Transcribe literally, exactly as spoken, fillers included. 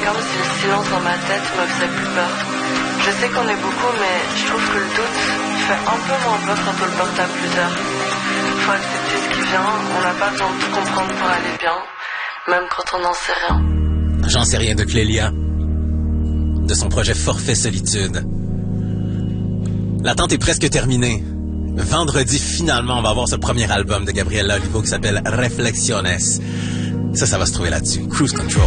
comme si le silence dans ma tête me faisait plus peur. Je sais qu'on est beaucoup, mais je trouve que le doute fait un peu moins peur quand on le porte à plusieurs. Faut accepter ce qui vient, on n'a pas besoin de tout comprendre pour aller bien, même quand on n'en sait rien. J'en sais rien de Clélia, de son projet Forfait Solitude. L'attente est presque terminée. Vendredi, finalement, on va avoir ce premier album de Gabriela Olivo qui s'appelle Reflexiones. Ça, ça va se trouver là-dessus. Cruise Control.